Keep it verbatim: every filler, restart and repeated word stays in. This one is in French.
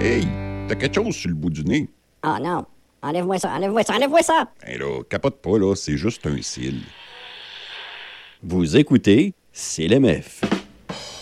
Hey, t'as quelque chose sur le bout du nez. Oh non. Enlève-moi ça, enlève-moi ça, enlève-moi ça! Hey là, capote pas, là, c'est juste un cil. Vous écoutez C L M F.